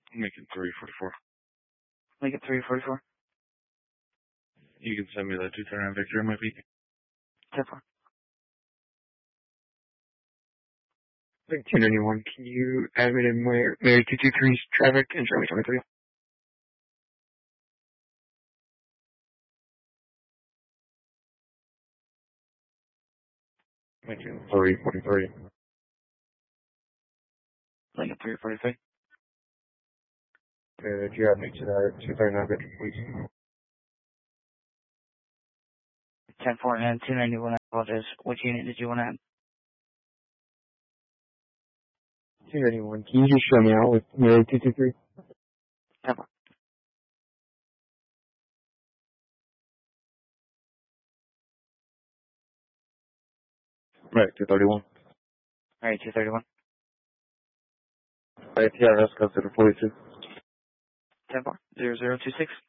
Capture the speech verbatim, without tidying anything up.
Make it three forty-four. Make it three forty-four. You can send me that two thirty-nine Victor in my beat. ten four. two ninety-one, can you add me to Mary, Mary two two three's traffic and show me twenty-three? Make it three forty-three. Make it three forty-three. Uh, do you add me to that two thirty-nine Victor, please? ten four and two ninety-one, I apologize. Which unit did you want to add? two ninety-one, can you just show me out with Mary two two three? ten four. Right, two thirty-one. Alright, two thirty-one. Right, T R S goes to the forty-two. ten four. zero zero two six.